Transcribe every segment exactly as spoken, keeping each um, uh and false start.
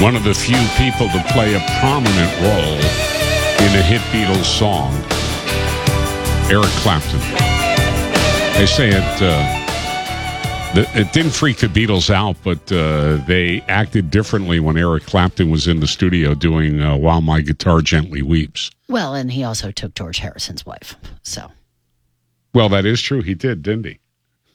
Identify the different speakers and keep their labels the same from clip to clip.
Speaker 1: One of the few people to play a prominent role in a hit Beatles song, Eric Clapton. They say it, uh, the, it didn't freak the Beatles out, but uh, they acted differently when Eric Clapton was in the studio doing uh, While My Guitar Gently Weeps.
Speaker 2: Well, and he also took George Harrison's wife, so.
Speaker 1: Well, that is true. He did, didn't he?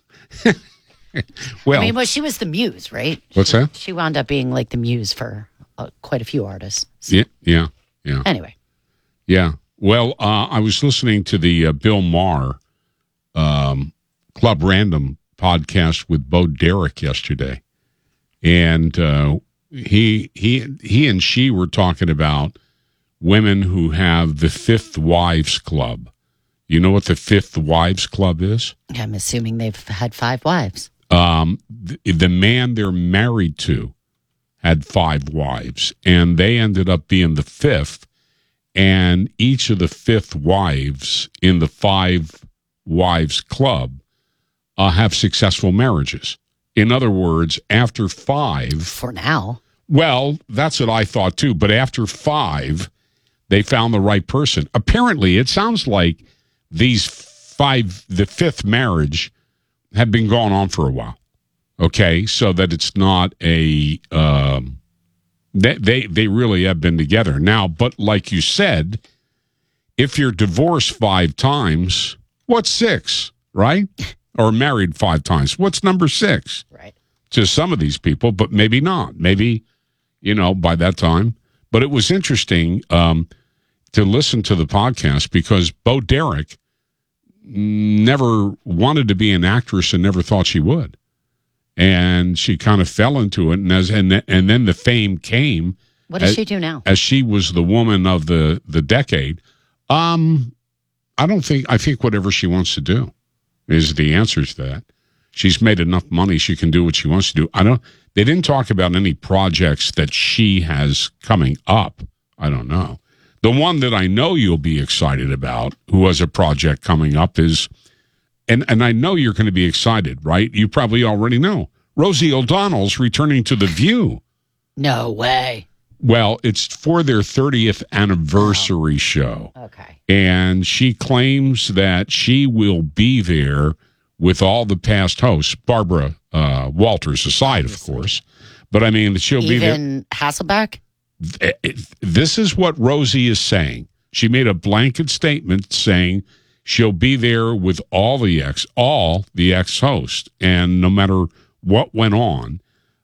Speaker 1: Well,
Speaker 2: I mean, well, she was the muse, right?
Speaker 1: What's
Speaker 2: she,
Speaker 1: that?
Speaker 2: She wound up being like the muse for uh, quite a few artists. So.
Speaker 1: Yeah, yeah, yeah.
Speaker 2: Anyway.
Speaker 1: Yeah. Well, uh, I was listening to the uh, Bill Maher um, Club Random podcast with Bo Derek yesterday, and uh, he he he and she were talking about women who have the Fifth Wives Club. You know what the Fifth Wives Club is?
Speaker 2: I'm assuming they've had five wives.
Speaker 1: Um, the, the man they're married to had five wives, and they ended up being the fifth. And each of the fifth wives in the Five Wives Club uh, have successful marriages. In other words, after five...
Speaker 2: For now.
Speaker 1: Well, that's what I thought too. But after five, they found the right person. Apparently, it sounds like these five, the fifth marriage, have been going on for a while. Okay? So that it's not a... Um, They, they they really have been together now, but like you said, if you're divorced five times, what's six, right? Or married five times, what's number six?
Speaker 2: Right.
Speaker 1: To some of these people, but maybe not. Maybe, you know, by that time. But it was interesting um, to listen to the podcast because Bo Derek never wanted to be an actress and never thought she would. And she kind of fell into it, and as and and then the fame came.
Speaker 2: What does
Speaker 1: as,
Speaker 2: she do now?
Speaker 1: As she was the woman of the, the decade. Um, I don't think I think whatever she wants to do is the answer to that. She's made enough money; she can do what she wants to do. I don't. They didn't talk about any projects that she has coming up. I don't know. The one that I know you'll be excited about, who has a project coming up, is. And and I know you're going to be excited, right? You probably already know. Rosie O'Donnell's returning to The View.
Speaker 2: No way.
Speaker 1: Well, it's for their thirtieth anniversary oh. show.
Speaker 2: Okay.
Speaker 1: And she claims that she will be there with all the past hosts, Barbara uh, Walters aside, Obviously. Of course. But I mean, she'll
Speaker 2: Even
Speaker 1: be there.
Speaker 2: Even Hasselbeck?
Speaker 1: This is what Rosie is saying. She made a blanket statement saying she'll be there with all the ex, all the ex-hosts, and no matter what went on,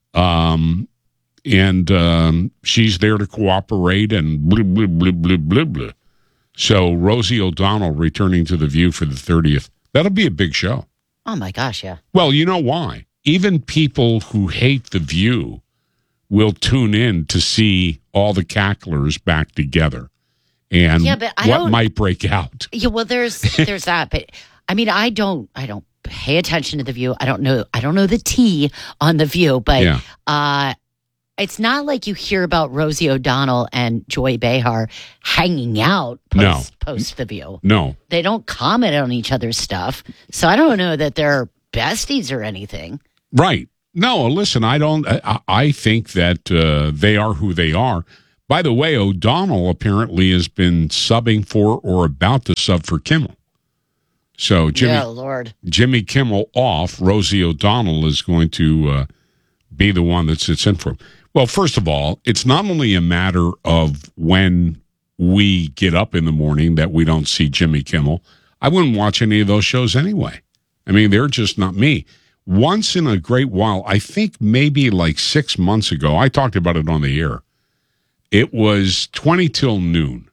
Speaker 1: um, and um, she's there to cooperate and blah, blah, blah, blah, blah, blah. So Rosie O'Donnell returning to The View for the thirtieth. That'll be a big show.
Speaker 2: Oh, my gosh, yeah.
Speaker 1: Well, you know why? Even people who hate The View will tune in to see all the cacklers back together. And
Speaker 2: yeah, but I
Speaker 1: what
Speaker 2: don't,
Speaker 1: might break out?
Speaker 2: Yeah, well, there's there's that, but I mean, I don't I don't pay attention to The View. I don't know I don't know the T on The View, but
Speaker 1: yeah.
Speaker 2: uh, it's not like you hear about Rosie O'Donnell and Joy Behar hanging out post,
Speaker 1: no.
Speaker 2: post The View.
Speaker 1: No,
Speaker 2: they don't comment on each other's stuff, so I don't know that they're besties or anything.
Speaker 1: Right? No, listen, I don't. I, I think that uh, they are who they are. By the way, O'Donnell apparently has been subbing for or about to sub for Kimmel. So Jimmy,
Speaker 2: yeah, Lord.
Speaker 1: Jimmy Kimmel off, Rosie O'Donnell is going to uh, be the one that sits in for him. Well, first of all, it's not only a matter of when we get up in the morning that we don't see Jimmy Kimmel. I wouldn't watch any of those shows anyway. I mean, they're just not me. Once in a great while, I think maybe like six months ago, I talked about it on the air. It was twenty till noon,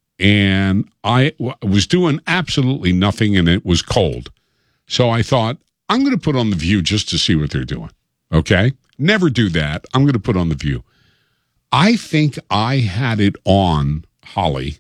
Speaker 1: and I w- was doing absolutely nothing, and it was cold. So I thought, I'm going to put on The View just to see what they're doing, okay? Never do that. I'm going to put on The View. I think I had it on, Holly,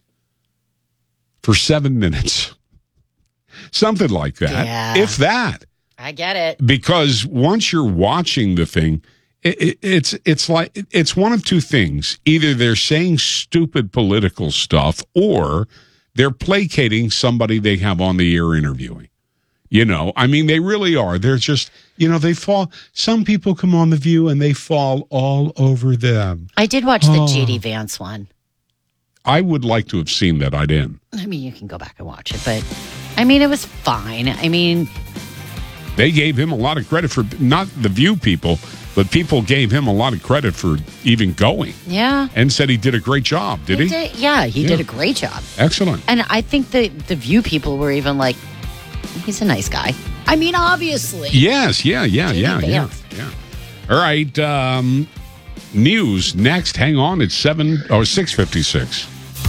Speaker 1: for seven minutes. Something like that,
Speaker 2: yeah.
Speaker 1: if that.
Speaker 2: I get it.
Speaker 1: Because once you're watching the thing, It, it, it's it's like it's one of two things. Either they're saying stupid political stuff, or they're placating somebody they have on the air interviewing. You know, I mean, they really are. They're just You know, they fall. Some people come on The View and they fall all over them.
Speaker 2: I did watch the
Speaker 1: Oh.
Speaker 2: J D Vance one.
Speaker 1: I would like to have seen that. I didn't.
Speaker 2: I mean, you can go back and watch it, but I mean, it was fine. I mean,
Speaker 1: They gave him a lot of credit for, not The View people, but people gave him a lot of credit for even going.
Speaker 2: yeah.
Speaker 1: And said he did a great job, did he?
Speaker 2: Did, yeah, he
Speaker 1: Yeah.
Speaker 2: did a great job.
Speaker 1: Excellent.
Speaker 2: And I think the the View people were even like, he's a nice guy. I mean, obviously.
Speaker 1: Yes, yeah, yeah,
Speaker 2: J D
Speaker 1: yeah, yeah,
Speaker 2: Vance.
Speaker 1: yeah. All right, um, news next. Hang on, it's seven or six fifty six.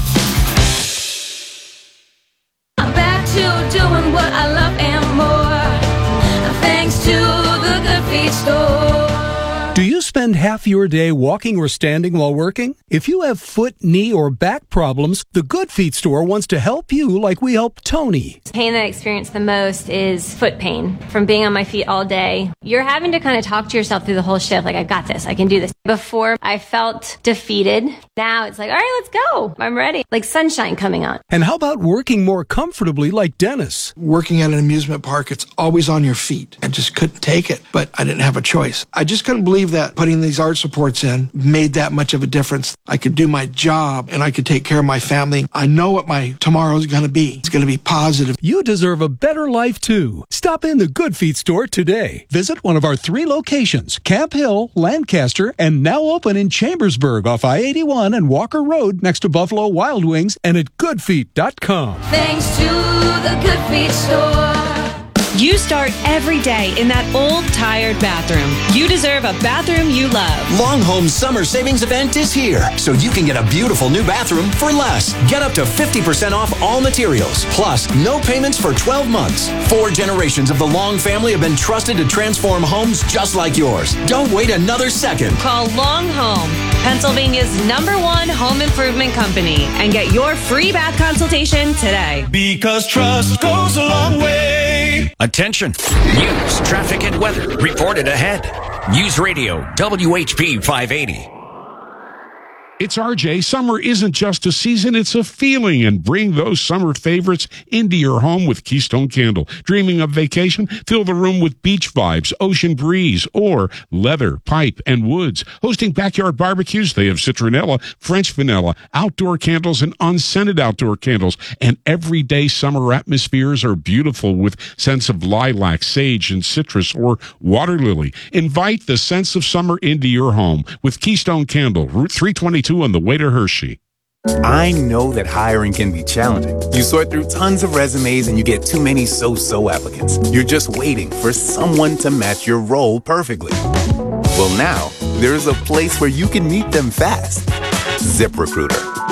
Speaker 3: I'm back to doing what I love and more. Thanks to the Good Feet store.
Speaker 4: Do you spend half your day walking or standing while working? If you have foot, knee, or back problems, the Good Feet store wants to help you like we helped Tony.
Speaker 5: Pain that I experience the most is foot pain from being on my feet all day. You're having to kind of talk to yourself through the whole shift, like, I've got this, I can do this. Before, I felt defeated. Now it's like, all right, let's go. I'm ready. Like sunshine coming on.
Speaker 4: And how about working more comfortably like Dennis?
Speaker 6: Working at an amusement park, it's always on your feet. I just couldn't take it, but I didn't have a choice. I just couldn't believe that putting these arch supports in made that much of a difference. I could do my job and I could take care of my family. I know what my tomorrow is going to be. It's going to be positive.
Speaker 4: You deserve a better life too. Stop in the Good Feet store today. Visit one of our three locations, Camp Hill, Lancaster, and now open in Chambersburg off I eighty-one and Walker Road next to Buffalo Wild Wings and at good feet dot com.
Speaker 3: Thanks to the Good Feet store.
Speaker 7: You start every day in that old, tired bathroom. You deserve a bathroom you love.
Speaker 8: Longhome's summer savings event is here, so you can get a beautiful new bathroom for less. Get up to fifty percent off all materials, plus no payments for twelve months. Four generations of the Long family have been trusted to transform homes just like yours. Don't wait another second.
Speaker 7: Call Long Home, Pennsylvania's number one home improvement company, and get your free bath consultation today.
Speaker 9: Because trust goes a long way.
Speaker 10: Attention. News, traffic, and weather reported ahead. News Radio, W H P five eighty.
Speaker 1: It's R J. Summer isn't just a season, it's a feeling. And bring those summer favorites into your home with Keystone Candle. Dreaming of vacation? Fill the room with beach vibes, ocean breeze, or leather, pipe, and woods. Hosting backyard barbecues, they have citronella, French vanilla, outdoor candles, and unscented outdoor candles. And everyday summer atmospheres are beautiful with scents of lilac, sage, and citrus, or water lily. Invite the sense of summer into your home with Keystone Candle, Route three twenty-two on the way to Hershey.
Speaker 11: I know that hiring can be challenging. You sort through tons of resumes and you get too many so-so applicants. You're just waiting for someone to match your role perfectly. Well, now there's a place where you can meet them fast. ZipRecruiter.